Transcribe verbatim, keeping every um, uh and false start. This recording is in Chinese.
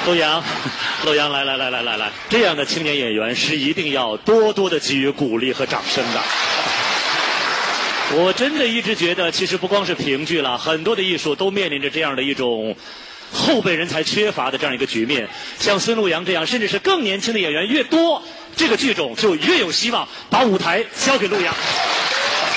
陆阳，陆阳，来来来来来来，这样的青年演员是一定要多多的给予鼓励和掌声的。我真的一直觉得，其实不光是评剧了，很多的艺术都面临着这样的一种后辈人才缺乏的这样一个局面。像孙陆阳这样，甚至是更年轻的演员越多，这个剧种就越有希望把舞台交给陆阳。